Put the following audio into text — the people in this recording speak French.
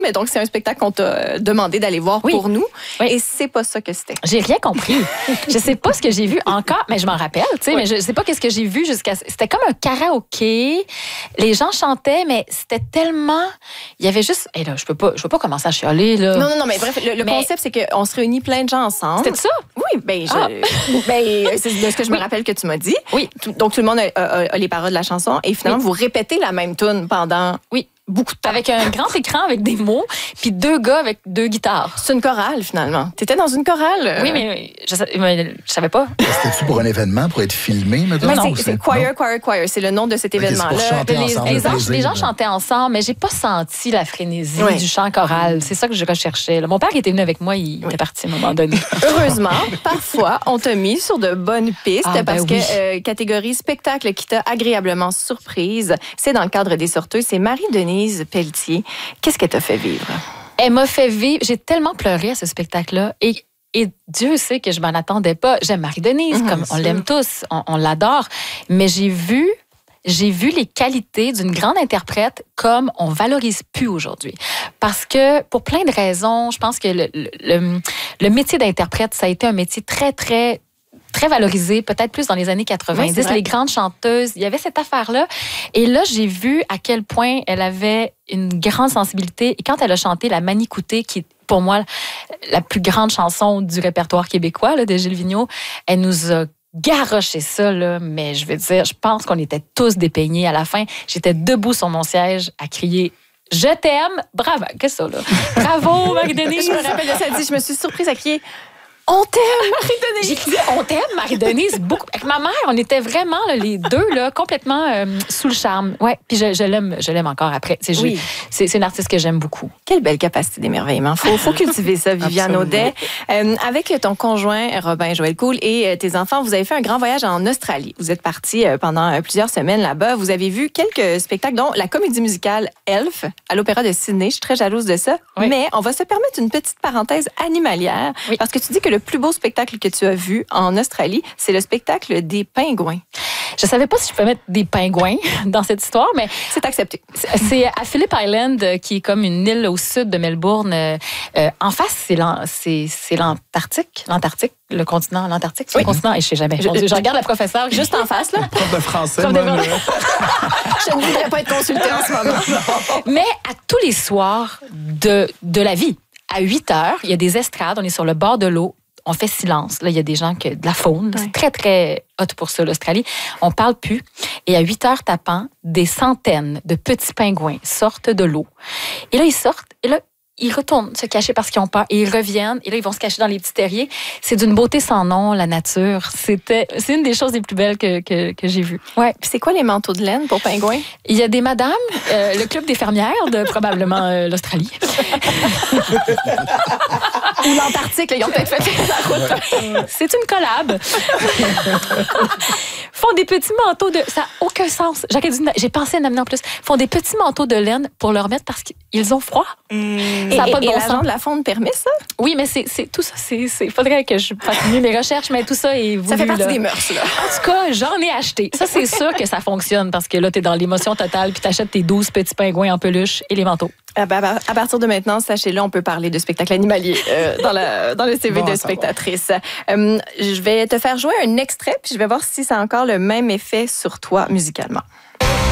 Mais donc, c'est un spectacle qu'on t'a demandé d'aller voir pour nous. Oui. Et c'est pas ça que c'était. J'ai rien compris. Je sais pas ce que j'ai vu encore, mais je m'en rappelle, tu sais, mais je sais pas qu'est-ce que j'ai vu jusqu'à... C'était comme un karaoké. Les gens chantaient, mais c'était tellement... Il y avait juste... Et là, je peux pas commencer à chialer, là. Non, mais bref, le concept, c'est qu'on se réunit plein de gens ensemble. C'était ça? Oui, c'est de ce que je me rappelle que tu m'as dit. Oui. Donc, tout le monde a les paroles de la chanson et finalement, vous répétez la même tune pendant beaucoup de temps. Avec un grand écran avec des mots, puis 2 gars avec 2 guitares. C'est une chorale, finalement. T'étais dans une chorale. Oui, mais je savais pas. C'était-tu pour un événement, pour être filmé, maintenant? Mais c'est Choir. C'est le nom de cet événement-là. C'est pour chanter ensemble, les gens chantaient ensemble, mais j'ai pas senti la frénésie du chant choral. C'est ça que je recherchais. Là. Mon père était venu avec moi, il était parti à un moment donné. Heureusement, parfois, on t'a mis sur de bonnes pistes parce que catégorie spectacle qui t'a agréablement surprise, c'est dans le cadre des Sorteuses, c'est Marie-Denise Pelletier. Qu'est-ce qu'elle t'a fait vivre? Elle m'a fait vivre. J'ai tellement pleuré à ce spectacle-là. Et Dieu sait que je m'en attendais pas. J'aime Marie-Denise, comme on l'aime tous, on l'adore. Mais j'ai vu les qualités d'une grande interprète comme on valorise plus aujourd'hui. Parce que, pour plein de raisons, je pense que le métier d'interprète, ça a été un métier très, très très valorisée, peut-être plus dans les années 90. Oui, les grandes chanteuses, il y avait cette affaire-là. Et là, j'ai vu à quel point elle avait une grande sensibilité. Et quand elle a chanté La Manicoutée, qui est pour moi la plus grande chanson du répertoire québécois là, de Gilles Vigneault, elle nous a garoché ça, là, mais je veux dire, je pense qu'on était tous dépeignés à la fin. J'étais debout sur mon siège à crier « Je t'aime! » Bravo! Qu'est-ce que ça, là? Bravo, Marie-Denise! Je me rappelle de ça, je me suis surprise à crier « On t'aime, Marie-Denise! » J'ai crié « On t'aime, Marie-Denise! » Beaucoup. Avec ma mère, on était vraiment, là, les deux, là, complètement sous le charme. Ouais, puis je l'aime encore après. C'est une artiste que j'aime beaucoup. Quelle belle capacité d'émerveillement. Faut cultiver ça, Viviane Audet. Avec ton conjoint, Robin Joël Cool, et tes enfants, vous avez fait un grand voyage en Australie. Vous êtes partis pendant plusieurs semaines là-bas. Vous avez vu quelques spectacles, dont la comédie musicale Elf à l'Opéra de Sydney. Je suis très jalouse de ça. Oui. Mais on va se permettre une petite parenthèse animalière. Oui. Parce que tu dis que le plus beau spectacle que tu as vu en Australie, c'est le spectacle des pingouins. Je savais pas si je pouvais mettre des pingouins dans cette histoire, mais c'est accepté. C'est à Phillip Island, qui est comme une île au sud de Melbourne. En face, c'est l'Antarctique. Le continent, l'Antarctique, c'est le continent. Et je sais jamais. Je regarde la professeure juste en face, là. Prof de français, moi, je ne voudrais pas être consultée en ce moment. Mais à tous les soirs de la vie, à 8 heures, il y a des estrades, on est sur le bord de l'eau, on fait silence. Là, il y a des gens de la faune. C'est très, très hot pour ça, l'Australie. On parle plus. Et à 8 heures tapant, des centaines de petits pingouins sortent de l'eau. Et là, ils sortent. Et là, ils retournent se cacher parce qu'ils ont peur. Et ils reviennent. Et là, ils vont se cacher dans les petits terriers. C'est d'une beauté sans nom, la nature. C'est une des choses les plus belles que j'ai vues. Ouais. Puis c'est quoi les manteaux de laine pour pingouins? Il y a des madames, le club des fermières de probablement l'Australie. Ou l'Antarctique, là, ils ont peut-être fait la route. C'est une collab. Font des petits manteaux de... Ça n'a aucun sens. J'ai pensé à en amener en plus. Font des petits manteaux de laine pour leur mettre parce qu'ils ont froid. Ça n'a pas de bon sens. L'agent de la faune permet ça? Oui, mais c'est tout ça. Il faudrait que je fasse mieux mes recherches, mais tout ça est voulu. Ça fait partie des mœurs, là. En tout cas, j'en ai acheté. Ça, c'est sûr que ça fonctionne parce que là, t'es dans l'émotion totale puis t'achètes tes 12 petits pingouins en peluche et les manteaux. À partir de maintenant, sachez-le, on peut parler de spectacle animalier dans le CV de spectatrice. Je vais te faire jouer un extrait, puis je vais voir si ça a encore le même effet sur toi musicalement.